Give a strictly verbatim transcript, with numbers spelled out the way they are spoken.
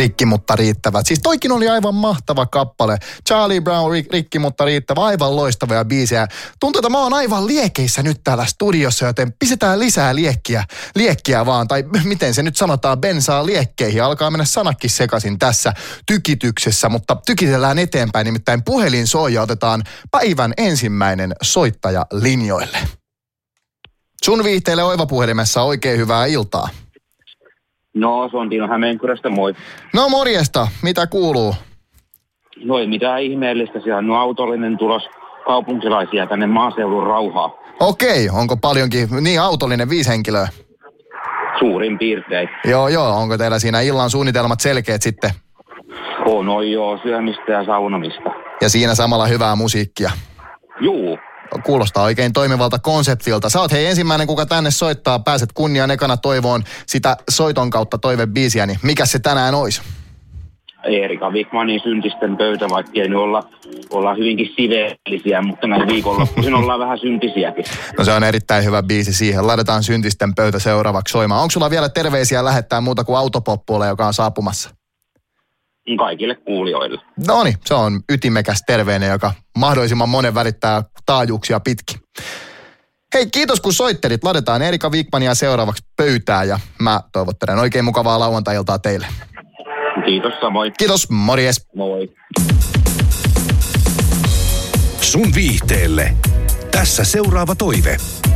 Rikki, mutta riittävät. Siis toikin oli aivan mahtava kappale. Charlie Brown, Rikki, mutta riittävä. Aivan loistavia biisejä. Tuntuu, että mä oon aivan liekeissä nyt täällä studiossa, joten pistetään lisää liekkiä. Liekkiä vaan, tai miten se nyt sanotaan, bensaa liekkeihin. Alkaa mennä sanakki sekaisin tässä tykityksessä, mutta tykitellään eteenpäin. Nimittäin puhelin soi ja otetaan päivän ensimmäinen soittaja linjoille. Sun viihteelle Oiva-puhelimessa oikein hyvää iltaa. No, se on Tino Hämeenkyröstä, moi. No morjesta, mitä kuuluu? No ei mitään ihmeellistä, siellä on autollinen tulos kaupunkilaisia tänne maaseudun rauhaa. Okei, onko paljonkin, niin autollinen, viisi henkilöä? Suurin piirtein. Joo, joo, onko teillä siinä illan suunnitelmat selkeät sitten? On, no joo, syömistä ja saunamista. Ja siinä samalla hyvää musiikkia? Juu. Kuulostaa oikein toimivalta konseptilta. Sä oot hei ensimmäinen, kuka tänne soittaa. Pääset kunniaan ekana toivoon sitä soiton kautta toivebiisiä, niin mikä se tänään olisi? Eerika Wikmanin Syntisten pöytä, vaikka ei nyt olla, olla hyvinkin siveellisiä, mutta näin viikonloppuisin ollaan vähän syntisiäkin. No se on erittäin hyvä biisi siihen. Laitetaan Syntisten pöytä seuraavaksi soimaan. Onko sulla vielä terveisiä lähettää muuta kuin Autopoppuolle, joka on saapumassa? Kaikille kuulijoille. No niin, se on ytimekäs terveinen, joka mahdollisimman monen välittää taajuuksia pitkin. Hei, kiitos kun soittelit. Laitetaan Eerika Wikmania seuraavaksi pöytään ja mä toivottelen oikein mukavaa lauantai-iltaa teille. Kiitos samoin. Kiitos, morjes. Moi. Sun viihteelle. Tässä seuraava toive.